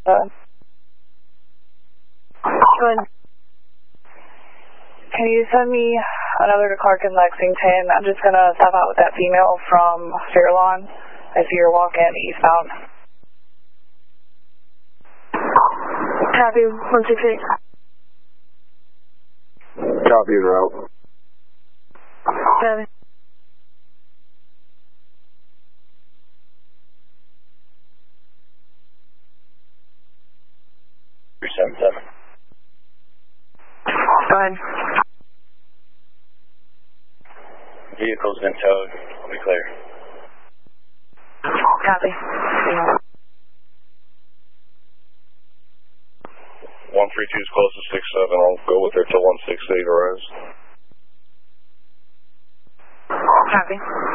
Go ahead. Can you send me another to Clark in Lexington? I'm just going to stop out with that female from Fairlawn. I see her walking eastbound. Copy, 168. Copy en route. Copy. Go ahead. Vehicle's been towed. We'll be clear. Copy. 132 is close to 67. I'll go with her till 168 arrives. Copy.